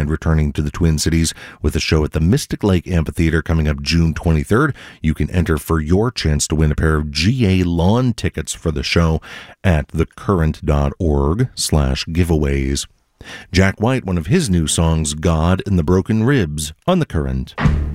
returning to the Twin Cities with a show at the Mystic Lake Amphitheater coming up June 23rd. You can enter for your chance to win a pair of GA lawn tickets for the show at thecurrent.org/giveaways. Jack White, one of his new songs, God and the Broken Ribs, on The Current.